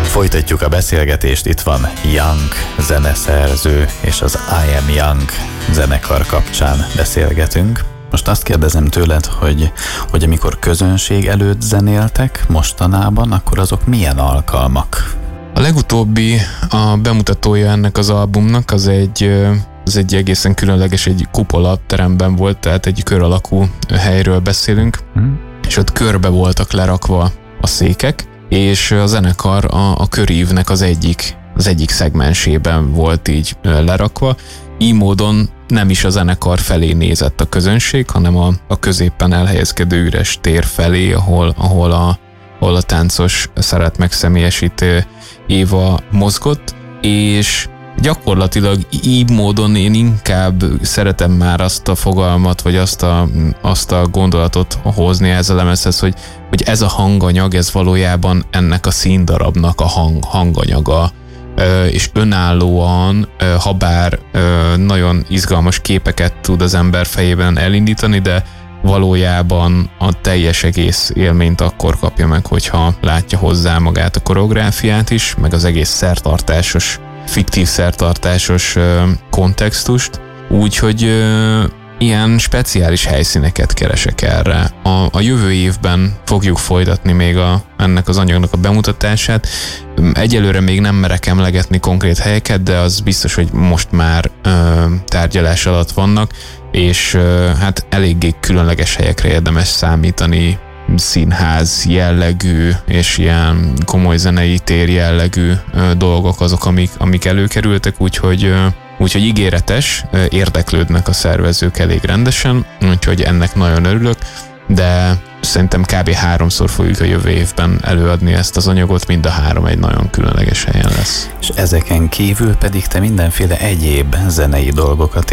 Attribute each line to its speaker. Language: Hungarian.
Speaker 1: Folytatjuk a beszélgetést, itt van Young zeneszerző, és az I Am Young zenekar kapcsán beszélgetünk. Most azt kérdezem tőled, hogy amikor közönség előtt zenéltek mostanában, akkor azok milyen alkalmak?
Speaker 2: A legutóbbi a bemutatója ennek az albumnak az egy egészen különleges, egy kupola teremben volt, tehát egy kör alakú helyről beszélünk, és ott körbe voltak lerakva a székek, és a zenekar a körívnek az egyik szegmensében volt így lerakva. Így módon nem is a zenekar felé nézett a közönség, hanem a középen elhelyezkedő üres tér felé, ahol a táncos szeret megszemélyesítő Éva mozgott, és gyakorlatilag így módon én inkább szeretem már azt a fogalmat, vagy azt a gondolatot hozni ezzel a lemezhez, hogy ez a hanganyag, ez valójában ennek a színdarabnak a hanganyaga, és önállóan, habár nagyon izgalmas képeket tud az ember fejében elindítani, de valójában a teljes egész élményt akkor kapja meg, hogyha látja hozzá magát a koreográfiát is, meg az egész szertartásos, fiktív szertartásos kontextust, úgyhogy ilyen speciális helyszíneket keresek erre. A jövő évben fogjuk folytatni még ennek az anyagnak a bemutatását. Egyelőre még nem merek emlegetni konkrét helyeket, de az biztos, hogy most már tárgyalás alatt vannak, és hát eléggé különleges helyekre érdemes számítani, színház jellegű és ilyen komoly zenei tér jellegű dolgok azok, amik előkerültek, úgyhogy ígéretes, érdeklődnek a szervezők elég rendesen, úgyhogy ennek nagyon örülök, de szerintem kb. 3-szor fogjuk a jövő évben előadni ezt az anyagot, mind a 3 egy nagyon különleges helyen lesz.
Speaker 1: És ezeken kívül pedig te mindenféle egyéb zenei dolgokat